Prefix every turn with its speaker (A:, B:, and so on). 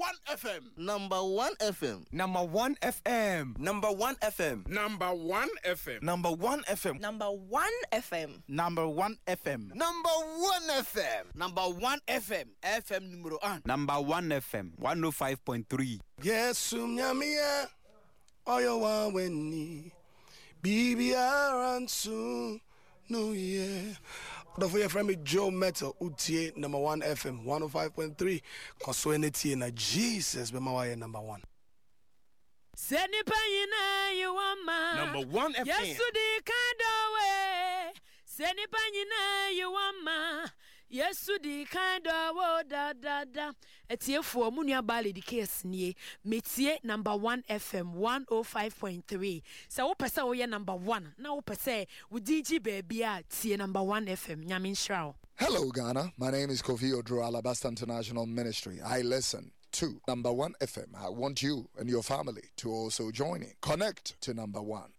A: 1 FM.
B: Number 1 FM.
C: Number 1 FM.
D: Number 1 FM.
A: Number 1 FM.
D: Number 1 FM.
E: Number 1 FM.
B: Number 1 FM.
D: Number 1 FM.
A: Number 1 FM. FM numero 1.
C: Number 1 FM. 105.3.
F: Yes, Nyamia. Oyo wa weni. BBR and soon. No, yeah. Don't forget from me, Joe Metal, UTA, number 1 FM, 105.3. Consuenity na Jesus, be my number 1.
G: Seni panyina you want ma.
A: Number 1 FM.
G: Yes, to the kind of way. Seni panyina you want ma. Yes, to the kind of way. Da. Etie for munia bali di case nie. Metie number 1 FM 105.3. So pesa oye number 1. Na pesa we DJ baby a tie number 1 FM. Nyamin Shrao.
H: Hello, Ghana. My name is Kofi Odro, Alabasta International Ministry. I listen to number 1 FM. I want you and your family to also join in. Connect to number 1.